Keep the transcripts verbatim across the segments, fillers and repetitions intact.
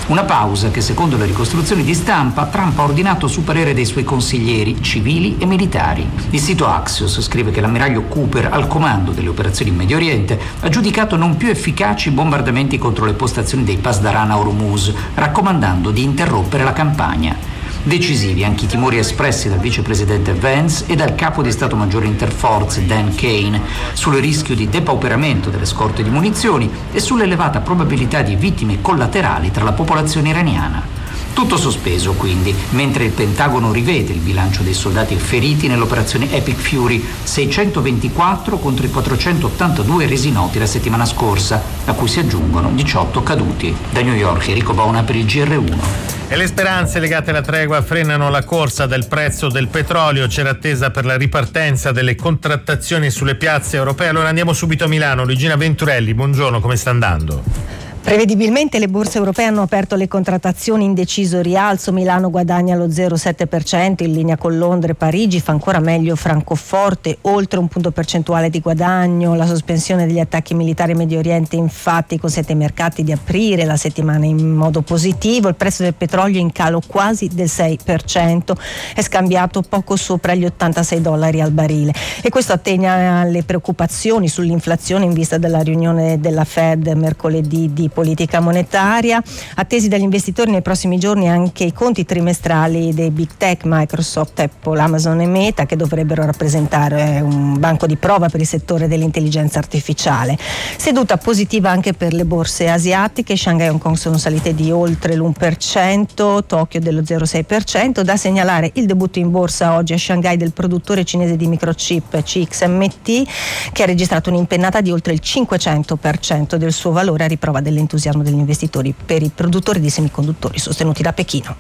Una pausa che, secondo le ricostruzioni di stampa, Trump ha ordinato su parere dei suoi consiglieri civili e militari. Il sito Axios scrive che l'ammiraglio Cooper, al comando delle operazioni in Medio Oriente, ha giudicato non più efficaci i bombardamenti contro le postazioni dei Pasdaran a Hormuz, raccomandando di interrompere la campagna. Decisivi anche i timori espressi dal vicepresidente Vance e dal capo di Stato Maggiore Interforze Dan Kane sul rischio di depauperamento delle scorte di munizioni e sull'elevata probabilità di vittime collaterali tra la popolazione iraniana. Tutto sospeso quindi, mentre il Pentagono rivede il bilancio dei soldati feriti nell'operazione Epic Fury, seicentoventiquattro contro i quattrocentottantadue resi noti la settimana scorsa, a cui si aggiungono diciotto caduti. Da New York, Enrico Bona per il G R uno. E le speranze legate alla tregua frenano la corsa del prezzo del petrolio. C'era attesa per la ripartenza delle contrattazioni sulle piazze europee. Allora andiamo subito a Milano. Luigina Venturelli, buongiorno, come sta andando? Prevedibilmente le borse europee hanno aperto le contrattazioni in deciso rialzo. Milano guadagna lo zero virgola sette per cento in linea con Londra e Parigi, fa ancora meglio Francoforte, oltre un punto percentuale di guadagno. La sospensione degli attacchi militari in Medio Oriente infatti consente ai mercati di aprire la settimana in modo positivo. Il prezzo del petrolio è in calo quasi del sei per cento, è scambiato poco sopra gli ottantasei dollari al barile, e questo attegna alle preoccupazioni sull'inflazione in vista della riunione della Fed mercoledì di politica monetaria. Attesi dagli investitori nei prossimi giorni anche i conti trimestrali dei big tech Microsoft, Apple, Amazon e Meta, che dovrebbero rappresentare un banco di prova per il settore dell'intelligenza artificiale. Seduta positiva anche per le borse asiatiche. Shanghai e Hong Kong sono salite di oltre l'uno per cento, Tokyo dello zero virgola sei per cento. Da segnalare il debutto in borsa oggi a Shanghai del produttore cinese di microchip C X M T, che ha registrato un'impennata di oltre il cinquecento per cento del suo valore, a riprova delle entusiasmo degli investitori per i produttori di semiconduttori sostenuti da Pechino.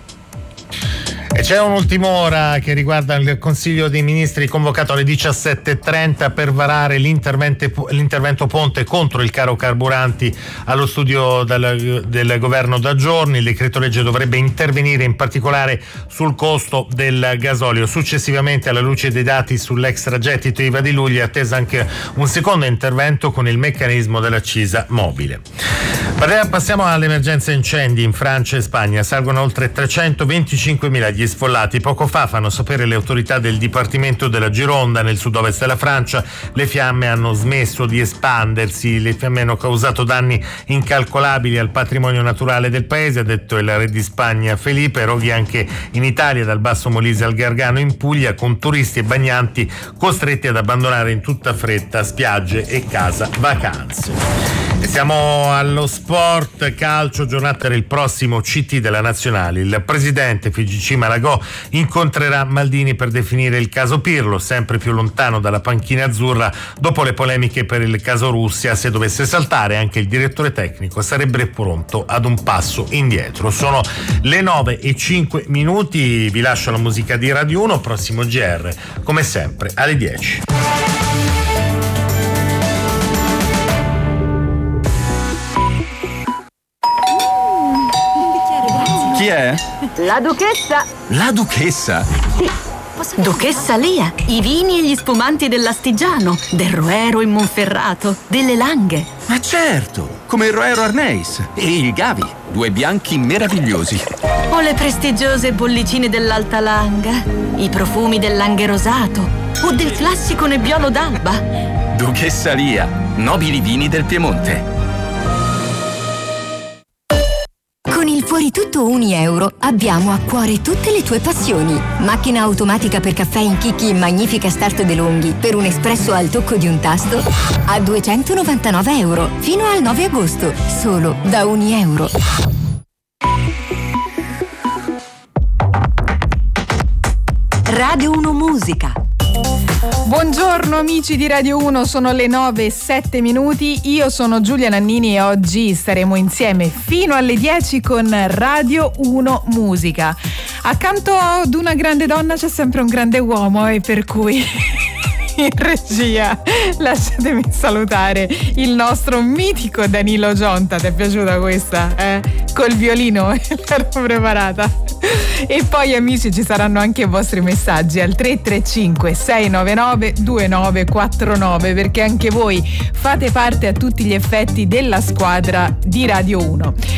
E c'è un'ultima ora che riguarda il Consiglio dei Ministri convocato alle diciassette e trenta per varare l'intervento, l'intervento ponte contro il caro carburanti allo studio del, del governo da giorni. Il decreto legge dovrebbe intervenire in particolare sul costo del gasolio. Successivamente, alla luce dei dati sull'extragettito I V A di luglio, è attesa anche un secondo intervento con il meccanismo dell'accisa mobile. Passiamo all'emergenza incendi in Francia e Spagna. Salgono oltre trecentoventicinquemila gli sfollati. Poco fa fanno sapere le autorità del Dipartimento della Gironda, nel sud-ovest della Francia. Le fiamme hanno smesso di espandersi. Le fiamme hanno causato danni incalcolabili al patrimonio naturale del paese, ha detto il re di Spagna Felipe. Roghi anche in Italia, dal Basso Molise al Gargano in Puglia, con turisti e bagnanti costretti ad abbandonare in tutta fretta spiagge e casa vacanze. E siamo allo sport calcio, giornata per il prossimo C T della Nazionale. Il presidente F I G C Malagò incontrerà Maldini per definire il caso Pirlo, sempre più lontano dalla panchina azzurra dopo le polemiche per il caso Russia. Se dovesse saltare, anche il direttore tecnico sarebbe pronto ad un passo indietro. Sono le nove e cinque minuti, vi lascio la musica di Radio uno, prossimo G R come sempre alle dieci. Chi è? La duchessa. La duchessa? Sì. Duchessa Lia, i vini e gli spumanti dell'Astigiano, del Roero in Monferrato, delle Langhe. Ma certo, come il Roero Arneis e il Gavi, due bianchi meravigliosi. O le prestigiose bollicine dell'Alta Langa, i profumi del Langhe Rosato o del classico Nebbiolo d'Alba. Duchessa Lia, nobili vini del Piemonte. Con il Fuori Tutto Uni Euro abbiamo a cuore tutte le tue passioni. Macchina automatica per caffè in chicchi in magnifica Start De Longhi per un espresso al tocco di un tasto a duecentonovantanove euro fino al nove agosto, solo da Uni Euro. Radio uno Musica. Buongiorno amici di Radio uno, sono le nove e sette minuti, io sono Giulia Nannini e oggi staremo insieme fino alle dieci con Radio uno Musica. Accanto ad una grande donna c'è sempre un grande uomo, e per cui in regia lasciatemi salutare il nostro mitico Danilo Gionta. Ti è piaciuta questa? Eh? Col violino l'ero preparata. E poi amici, ci saranno anche i vostri messaggi al tre tre cinque sei nove nove due nove quattro nove, perché anche voi fate parte a tutti gli effetti della squadra di Radio uno.